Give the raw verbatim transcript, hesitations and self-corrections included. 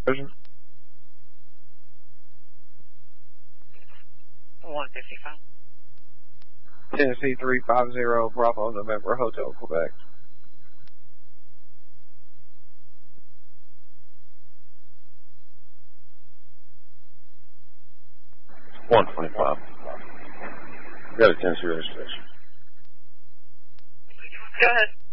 one fifty-five. Tennessee three five zero, Bravo November, Hotel Quebec. one twenty-five. Got a Tennessee registration. Go ahead.